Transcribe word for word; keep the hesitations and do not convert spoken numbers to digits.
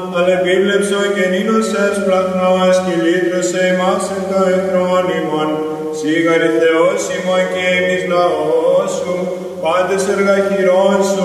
Αλλά επίβλεψον και νήνωσες πραχνός και λύτρωσε ημάς εν το εχθρόν ημών. Σίγαρη Θεός ημών και εμείς λαός σου, πάντες εργαχειρών σου,